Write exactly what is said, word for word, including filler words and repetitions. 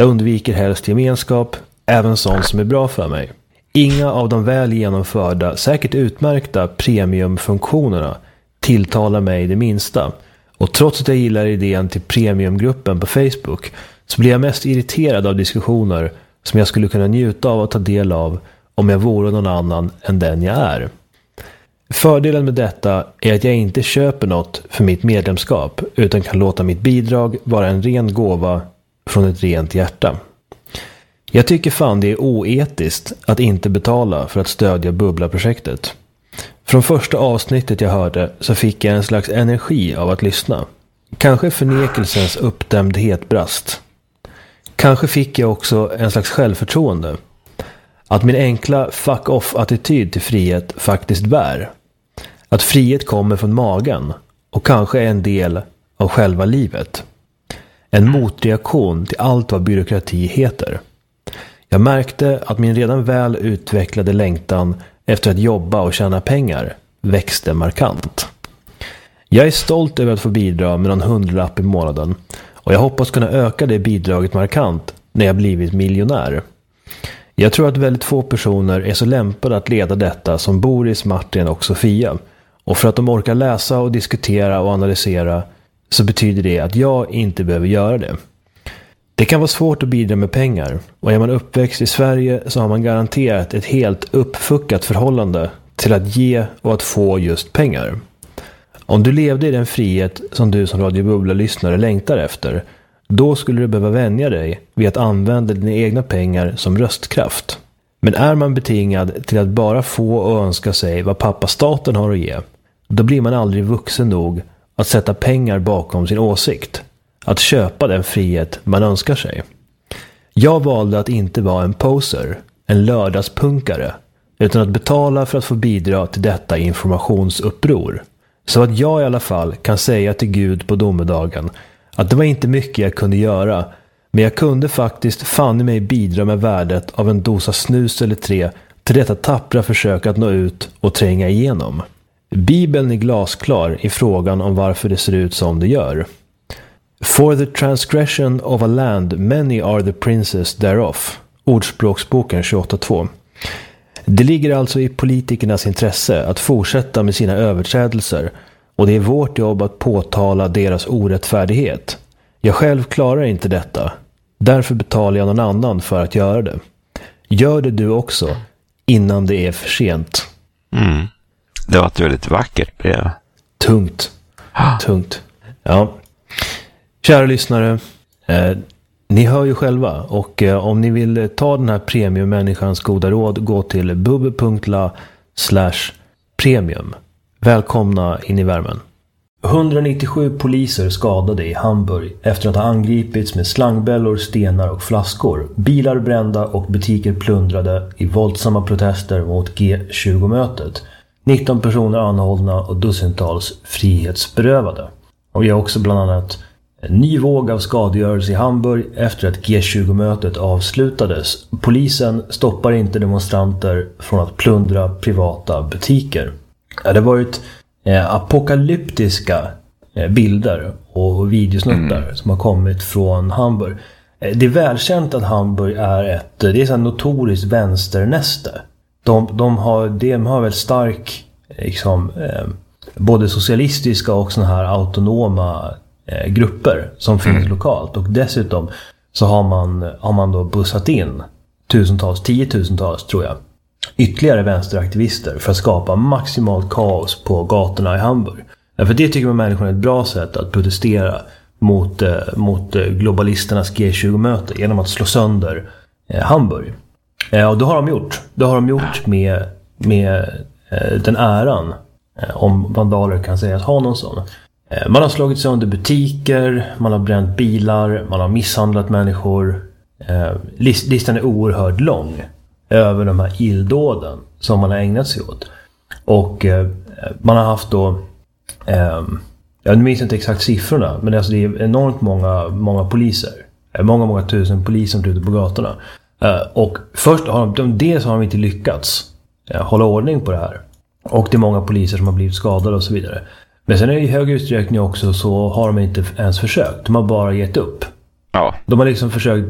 Jag undviker helst gemenskap, även sånt som är bra för mig. Inga av de väl genomförda, säkert utmärkta premiumfunktionerna tilltalar mig det minsta. Och trots att jag gillar idén till premiumgruppen på Facebook så blir jag mest irriterad av diskussioner som jag skulle kunna njuta av att ta del av om jag vore någon annan än den jag är. Fördelen med detta är att jag inte köper något för mitt medlemskap utan kan låta mitt bidrag vara en ren gåva från ett rent hjärta. Jag tycker fan det är oetiskt att inte betala för att stödja Bubbla-projektet. Från första avsnittet jag hörde så fick jag en slags energi av att lyssna. Kanske förnekelsens uppdämdhet brast. Kanske fick jag också en slags självförtroende. Att min enkla fuck off-attityd till frihet faktiskt bär. Att frihet kommer från magen och kanske är en del av själva livet. En motreaktion till allt vad byråkrati heter. Jag märkte att min redan väl utvecklade längtan efter att jobba och tjäna pengar växte markant. Jag är stolt över att få bidra med någon hundralapp i månaden och jag hoppas kunna öka det bidraget markant när jag blivit miljonär. Jag tror att väldigt få personer är så lämpade att leda detta som Boris, Martin och Sofia. Och för att de orkar läsa och diskutera och analysera så betyder det att jag inte behöver göra det. Det kan vara svårt att bidra med pengar och är man uppväxt i Sverige så har man garanterat ett helt uppfuckat förhållande till att ge och att få just pengar. Om du levde i den frihet som du som Radio Bubbla-lyssnare längtar efter, då skulle du behöva vänja dig vid att använda dina egna pengar som röstkraft. Men är man betingad till att bara få och önska sig vad pappa staten har att ge, då blir man aldrig vuxen nog att sätta pengar bakom sin åsikt. Att köpa den frihet man önskar sig. Jag valde att inte vara en poser, en lördagspunkare, utan att betala för att få bidra till detta informationsuppror. Så att jag i alla fall kan säga till Gud på domedagen att det var inte mycket jag kunde göra, men jag kunde faktiskt fan i mig bidra med värdet av en dosa snus eller tre till detta tappra försök att nå ut och tränga igenom. Bibeln är glasklar i frågan om varför det ser ut som det gör. For the transgression of a land many are the princes thereof. Ordspråksboken tjugoåtta två. Det ligger alltså i politikernas intresse att fortsätta med sina överträdelser och det är vårt jobb att påtala deras orättfärdighet. Jag själv klarar inte detta. Därför betalar jag någon annan för att göra det. Gör det du också innan det är för sent. Mm. Det var ett väldigt vackert brev. Tungt. Tungt. Ja. Kära lyssnare, eh, ni hör ju själva och eh, om ni vill ta den här premiummänniskans goda råd, gå till bubbe punkt la slash premium. Välkomna in i värmen. etthundranittiosju poliser skadade i Hamburg efter att ha angripits med slangbällor, stenar och flaskor. Bilar brända och butiker plundrade i våldsamma protester mot G tjugo-mötet. nitton personer anhållna och dussintals frihetsberövade. Och vi har också bland annat en ny våg av skadegörelse i Hamburg efter att G tjugo-mötet avslutades. Polisen stoppar inte demonstranter från att plundra privata butiker. Det har varit eh, apokalyptiska eh, bilder och videosnuttar mm. som har kommit från Hamburg. Eh, det är välkänt att Hamburg är ett det är så notoriskt vänsternäste. De, de, har, de har väl stark liksom, eh, både socialistiska och såna här autonoma eh, grupper som finns mm. lokalt. Och dessutom så har man, har man då bussat in tusentals, tiotusentals tror jag, ytterligare vänsteraktivister för att skapa maximalt kaos på gatorna i Hamburg. För det tycker man människan är ett bra sätt att protestera mot, eh, mot globalisternas G tjugo-möte genom att slå sönder eh, Hamburg. Eh, och det har de gjort. Det har de gjort med, med eh, den äran, eh, om vandaler kan sägas ha någon sån. Eh, man har slagit sönder butiker, man har bränt bilar, man har misshandlat människor. Eh, list, listan är oerhört lång över de här illdåden som man har ägnat sig åt. Och eh, man har haft då eh, jag minns inte exakt siffrorna, men alltså det är enormt många, många poliser. Många, många tusen poliser ute på gatorna. Uh, och först har de, dels har de inte lyckats uh, hålla ordning på det här. Och det är många poliser som har blivit skadade och så vidare. Men sen är det i hög utsträckning också så har de inte ens försökt. De har bara gett upp. Ja. De har liksom försökt